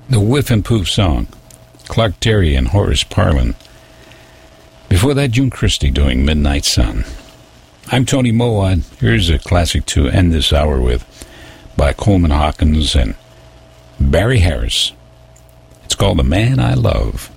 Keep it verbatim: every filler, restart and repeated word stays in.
The Whiff and Poof song, Clark Terry and Horace Parlan. Before that, June Christie doing Midnight Sun. I'm Tony Mowat. Here's a classic to end this hour with by Coleman Hawkins and Barry Harris. It's called The Man I Love.